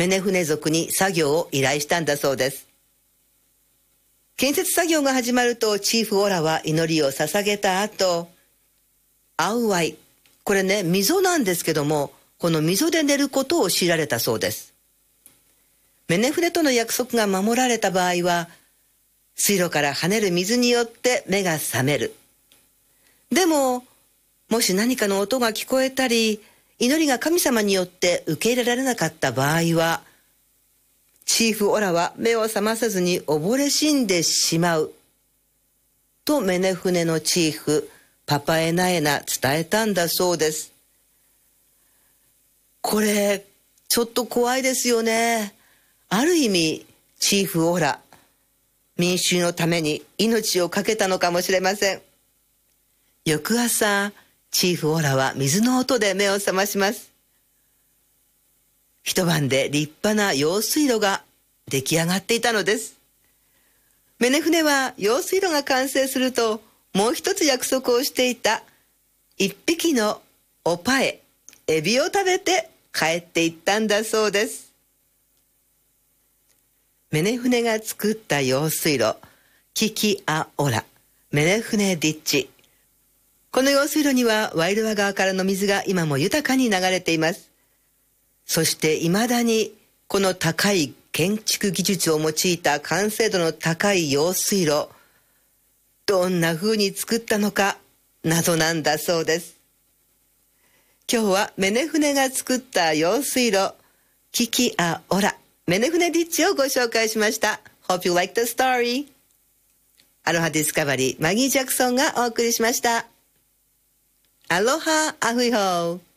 メネフネ族に作業を依頼したんだそうです。建設作業が始まるとチーフオラは祈りを捧げた後、アウワイ、これね、溝なんですけども、この溝で寝ることを強いられたそうです。メネフネとの約束が守られた場合は、水路から跳ねる水によって目が覚める。でも、もし何かの音が聞こえたり、祈りが神様によって受け入れられなかった場合は、チーフオラは目を覚まさずに溺れ死んでしまう。とメネフネのチーフ、パパエナエナ伝えたんだそうです。これ、ちょっと怖いですよね。ある意味、チーフオラ、民衆のために命を懸けたのかもしれません。翌朝、チーフオラは水の音で目を覚まします。一晩で立派な用水路が出来上がっていたのです。メネフネは用水路が完成すると、もう一つ約束をしていた一匹のオパエ、エビを食べて帰っていったんだそうです。メネフネが作った用水路、キキアオラ、メネフネディッチ。この用水路にはワイルワ川からの水が今も豊かに流れています。そして未だにこの高い建築技術を用いた完成度の高い用水路、どんな風に作ったのか謎なんだそうです。今日はメネフネが作った用水路、キキアオラ、メネフネディッチをご紹介しました。Hope you like the story. アロハディスカバリー、マギー・ジャクソンがお送りしました。アロハ、アフイホー。